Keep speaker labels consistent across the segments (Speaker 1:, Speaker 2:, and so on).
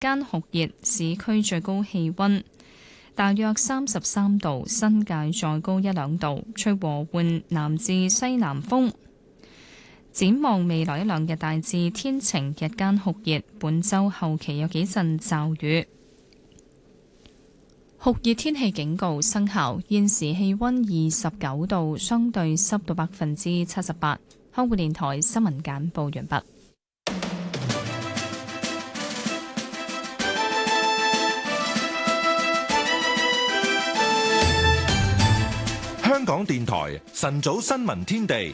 Speaker 1: 間酷熱，市區最高氣溫大約33度，新界再高1-2度，吹和緩南至西南風。展望未來1-2日大致天晴，日間酷熱，本週後期有幾陣驟雨。酷熱天氣警告生效，現時氣溫29度，相對濕度78%。香港電台新聞簡報完畢。
Speaker 2: 香港電台晨早新聞天地。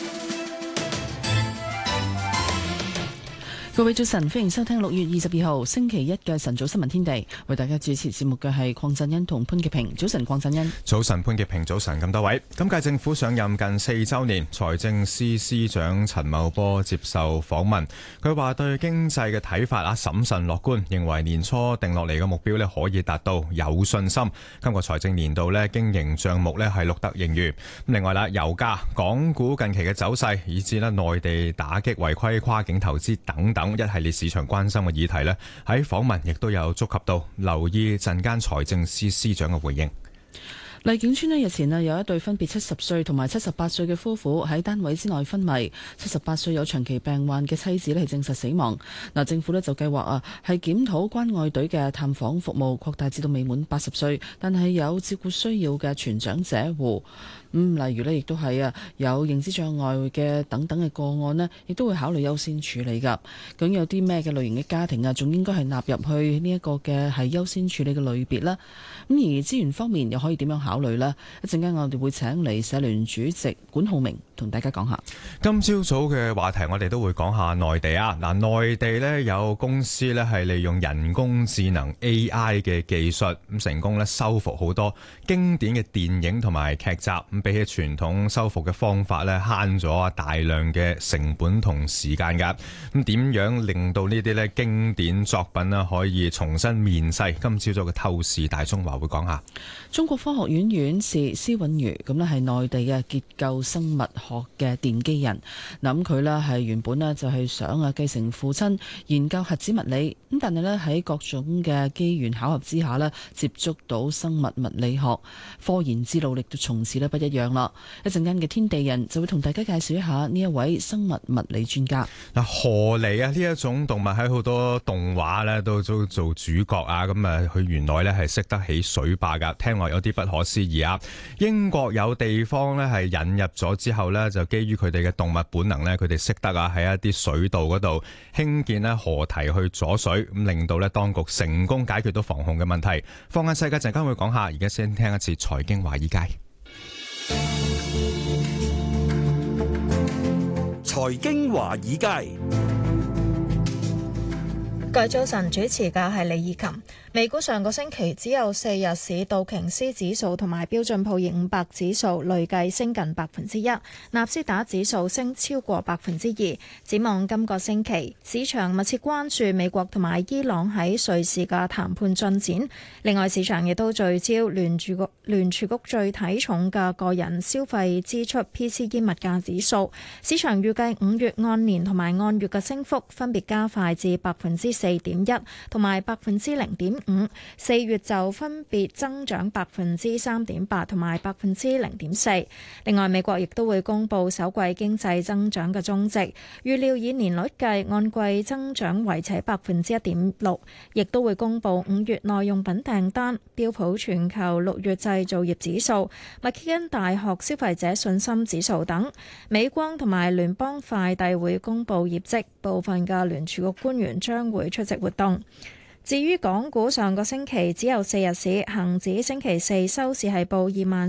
Speaker 3: 各位早晨，歡迎收聽6月22號星期一嘅晨早新聞天地。為大家主持節目嘅係鄺振恩同潘潔平。早晨，鄺振恩。
Speaker 4: 早晨，潘潔平。早晨，咁多位。今屆政府上任近4週年，財政司司長陳茂波接受訪問，佢話對經濟嘅睇法審慎樂觀，認為年初定落嚟嘅目標可以達到，有信心。今個財政年度經營帳目係錄得盈餘。另外油價、港股近期嘅走勢，以至內地打擊違規跨境投資等等。一系列市場關心嘅議題喺訪問亦都有觸及到，留意陣間財政司司長嘅回應。
Speaker 3: 荔景邨日前有一對分別70歲同埋78歲嘅夫婦喺單位之內昏迷，78歲有長期病患嘅妻子係證實死亡。政府就計劃係檢討關愛隊嘅探訪服務，擴大至到未滿80歲但係有照顧需要嘅全長者戶。例如亦都係有認知障礙嘅等等嘅個案亦都會考慮優先處理㗎。究竟有啲咩嘅類型嘅家庭仲應該係納入去呢一個嘅係優先處理嘅類別呢？而資源方面又可以點樣考慮呢？一陣間我哋會請嚟社聯主席管浩鳴同大家講下。
Speaker 4: 今朝早嘅話題我哋都會講下內地內地有公司係利用人工智能 AI 嘅技術成功修復好多經典嘅電影同埋劇集。比起傳統修復嘅方法慳咗大量嘅成本同時間㗎。點樣令到呢啲經典作品可以重新面世？今朝早嘅透視大中華會講下。
Speaker 3: 中國科學院院士施允如咁係內地嘅結構生物學嘅奠基人。咁佢係原本就係想繼承父親研究核子物理，咁但係喺各種嘅機緣巧合之下接觸到生物物理學，科研之路亦都從此不一樣啦。一陣間嘅天地人就會同大家介紹一下呢一位生物物理專家。
Speaker 4: 河狸呢一種動物喺好多動畫都做主角咁佢原來係識得起水壩噶，聽落有啲不可思議。英國有地方係引入咗之後就基於佢哋嘅動物本能佢哋識得喺一啲水道嗰度興建河堤去阻水，咁令到當局成功解決到防洪嘅問題。放眼世界陣間會講下，而家先聽一次財經華爾街。
Speaker 2: 財經華爾街，
Speaker 5: 各位早晨，主持嘅係李以琴。美股上個星期只有4日市，道瓊斯指數同埋標準普爾500指數累計升近1%，納斯達指數升超過2%。展望今個星期，市場密切關注美國同埋伊朗喺瑞士嘅談判進展。另外，市場亦都聚焦聯儲局最睇重嘅個人消費支出 PCE 物價指數。市場預計5月按年同埋按月嘅升幅分別加快至4.1%同埋0.5%。4月就分別增長3.8%同埋0.4%。另外，美國亦都會公布首季經濟增長嘅終值，預料以年率計按季增長維持喺1.6%，亦都會公布5月耐用品訂單、標普全球6月製造業指數、密歇根大學消費者信心指數等。美光同埋聯邦快遞會公布業績，部分嘅聯儲局官員將會出席活動。至於港股上個星期只有4日市，恒指星期四收市係報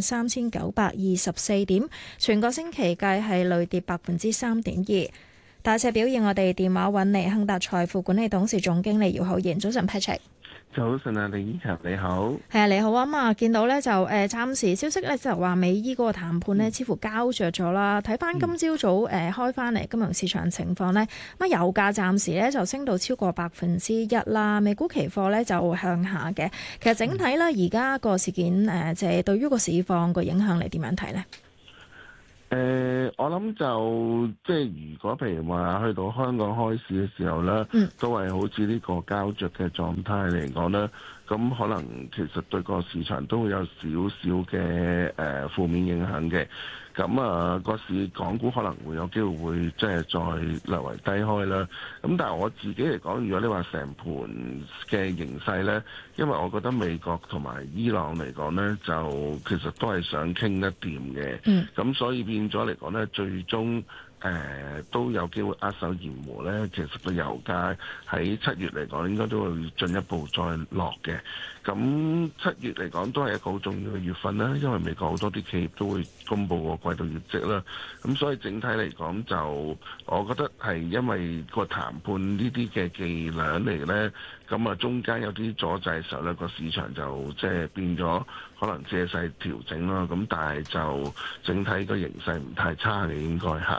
Speaker 5: 23,924點，全個星期計係累跌3.2%。大市表現，我哋電話揾嚟亨達財富管理董事總經理姚浩然。早晨 Patrick。
Speaker 6: 早晨啊，李依琴你好。
Speaker 5: 係啊，你好啊嘛，見到咧就暫時消息咧就話美伊嗰個談判咧似乎膠着咗啦。睇翻今朝早開翻嚟金融市場情況咧，咁油價暫時咧就升到超過1%啦，美股期貨咧就向下嘅。其實整體咧而家個事件即係對於個市況個影響你點樣睇咧？
Speaker 6: 我諗就即係如果譬如話去到香港開市嘅時候咧，都係好似呢個膠着嘅狀態嚟講咧，咁可能其實對個市場都會有少少嘅負面影響嘅。咁個市港股可能會有機會會即係再略為低開啦。咁但係我自己嚟講，如果你話成盤嘅形勢咧，因為我覺得美國同埋伊朗嚟講咧，就其實都係想傾得掂嘅。咁所以變咗嚟講咧，最終都有機會握手言和咧。其實個油價喺7月嚟講，應該都會進一步再落嘅。咁7月嚟講都係一個好重要嘅月份啦，因為美國好多啲企業都會公布個季度業績啦。咁所以整體嚟講，就我覺得係因為個談判呢啲嘅伎倆嚟咧，咁中間有啲阻滯嘅時候咧，個市場就即係變咗可能借勢調整啦。咁但係就整體個形勢唔太差嘅，應該嚇。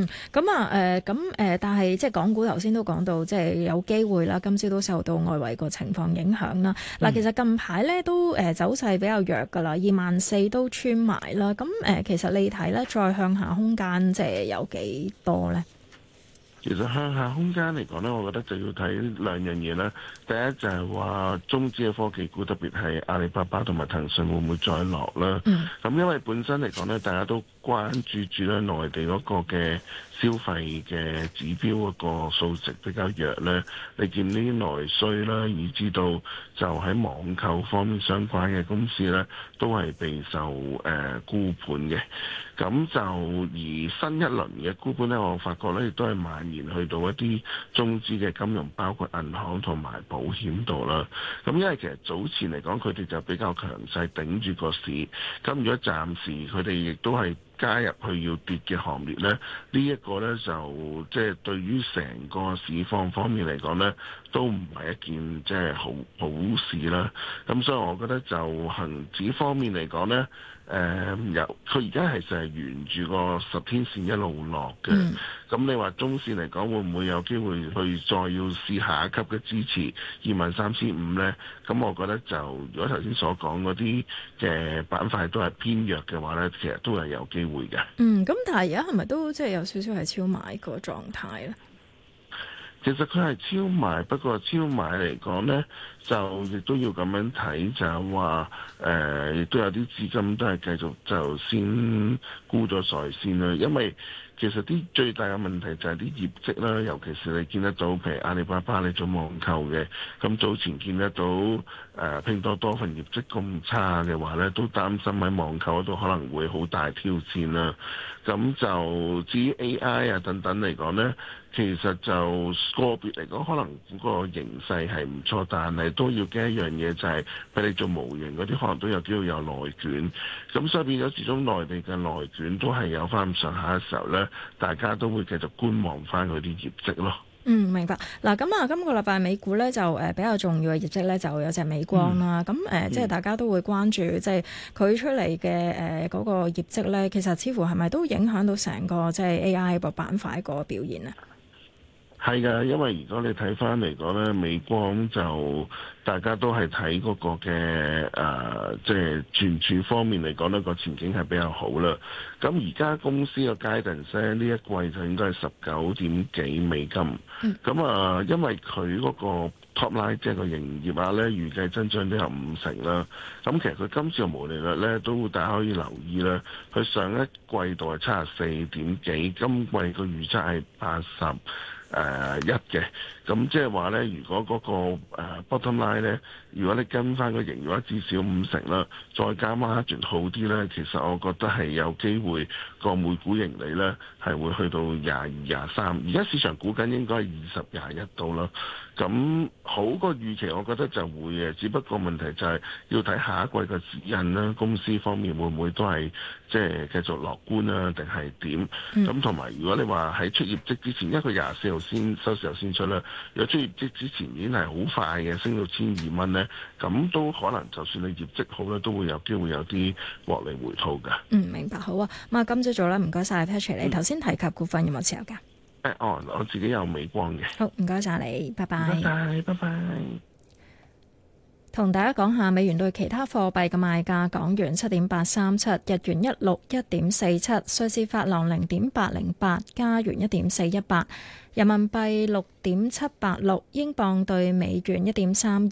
Speaker 5: 但係即係港股頭先都講到，即係有機會啦，今朝都受到外圍個情況影響啦。嗱，其實近排咧都走勢比較弱㗎啦，24,000都穿埋啦。咁其實你睇咧，再向下空間即係有幾多咧？
Speaker 6: 其實向下空間嚟講呢，我覺得就要睇兩樣嘢啦。第一就係話中資嘅科技股，特別係阿里巴巴同埋騰訊會唔會再落啦？咁因為本身嚟講呢，大家都關注住咧內地嗰個嘅消費嘅指標嗰個數值比較弱呢。你見呢啲內需啦，以至到就喺網購方面相關嘅公司呢，都係備受沽盤嘅。咁就而新一輪嘅沽盤呢，我發覺呢亦都係蔓延去到一啲中資嘅金融，包括銀行同埋保險度啦。咁因為其實早前嚟講，佢哋就比較強勢頂住個市。咁如果暫時佢哋亦都係加入去要跌嘅行列呢，呢一個呢，就即係對於成個市況方面嚟講呢，都唔係一件即係好事啦。咁所以我覺得就恆指方面嚟講呢，佢而家係就係沿住個10天線一路落嘅。咁你話中線嚟講，會唔會有機會去再要試下一級嘅支持23,500呢？咁我覺得就如果頭先所講嗰啲嘅板塊都係偏弱嘅話呢，其實都係有機會嘅。
Speaker 5: 咁但係而家係咪都即係有少少係超賣個狀態咧？
Speaker 6: 其實佢係超賣，不過超賣嚟講呢，就亦都要咁樣睇，就係話亦都有啲資金都係繼續就先沽咗在先啦，因為其實啲最大嘅問題就係啲業績啦，尤其是你見得到，譬如阿里巴巴你做網購嘅，咁早前見得到拼多多份業績咁差嘅話呢，都擔心喺網購嗰度可能會好大挑戰啦。咁就至於 AI 啊等等嚟講呢，其實就個別嚟講，可能個形勢係唔錯，但係都要驚一樣嘢，就係俾你做模型嗰啲，可能都有機會有內卷。咁所以變咗，始終內地嘅內卷都係有翻咁上下嘅時候呢，大家都會繼續觀望翻佢啲業績咯。
Speaker 5: 明白。嗱，咁今個禮拜美股咧就比較重要嘅業績咧，就有隻美光啦。咁即係大家都會關注，即係佢出嚟嘅嗰個業績咧，其實似乎係咪都影響到成個即係 AI 個板塊個表現啊？
Speaker 6: 係㗎，因為如果你睇翻嚟講咧，美光就大家都係睇嗰個嘅即係存儲方面嚟講呢個前景係比較好啦。咁而家公司嘅 guidance 呢一季就應該係19點幾美金。咁因為佢嗰個 top line 即係個營業額咧，預計增長都有50%啦。咁其實佢今次嘅毛利率咧，都大家可以留意啦。佢上一季度係74點幾，今季個預測係81嘅。咁即係話咧，如果嗰個bottom line 咧，如果你跟翻個營業額至少50%啦，再加 margin 好啲咧，其實我覺得係有機會個每股盈利咧係會去到22、23。而家市場估緊應該係20、21度啦。咁好過預期，我覺得就會嘅，只不過問題就係要睇下一季嘅指引啦，公司方面會唔會都係即係繼續樂觀啊，定係點？咁同埋如果你話喺出業績之前，因為佢24號先收市後先出啦，如果出業績之前已經係好快嘅升到1,200蚊咧，咁都可能就算你業績好咧，都會有機會有啲獲利回吐㗎。
Speaker 5: 明白，好啊。咁啊，今朝早咧，唔該晒 Patrick，你頭先提及股份有冇持有㗎？
Speaker 6: 我自己有美光嘅。
Speaker 5: 好，唔該晒你，拜拜。
Speaker 6: 拜拜。
Speaker 5: 同大家講下美元對其他貨幣嘅賣價：港元7.837，日元161.47，瑞士法郎0.808，加元1.418，人民幣6.786，英鎊對美元1.32。